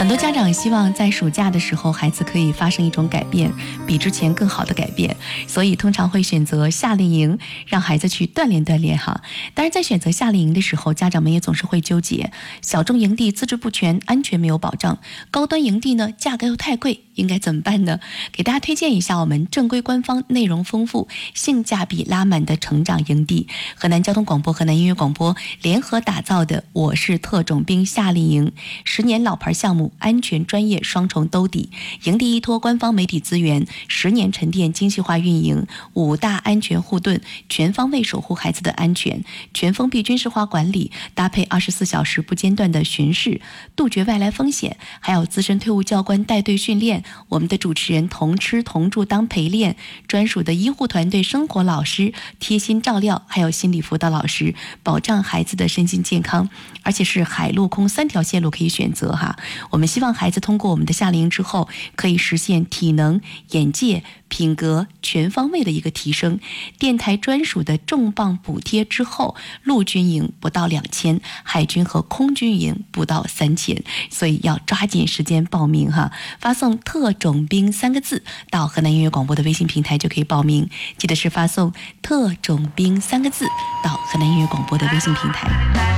很多家长希望在暑假的时候孩子可以发生一种改变，比之前更好的改变，所以通常会选择夏令营，让孩子去锻炼锻炼哈。当然在选择夏令营的时候，家长们也总是会纠结，小众营地资质不全，安全没有保障，高端营地呢价格又太贵，应该怎么办呢？给大家推荐一下我们正规官方内容丰富性价比拉满的成长营地，河南交通广播、河南音乐广播联合打造的我是特种兵夏令营，10年老牌项目，安全专业双重兜底，营地依托官方媒体资源，10年沉淀精细化运营，5大安全护盾，全方位守护孩子的安全，全封闭军事化管理，搭配24小时不间断的巡视，杜绝外来风险，还有资深退伍教官带队训练，我们的主持人同吃同住当陪练，专属的医护团队生活老师贴心照料，还有心理辅导老师，保障孩子的身心健康，而且是海陆空3条线路可以选择哈。我们希望孩子通过我们的夏令营之后，可以实现体能、眼界、品格全方位的一个提升。电台专属的重磅补贴之后，陆军营不到2000，海军和空军营不到3000，所以要抓紧时间报名哈。发送特种兵3个字到河南音乐广播的微信平台就可以报名，记得是发送特种兵3个字到河南音乐广播的微信平台。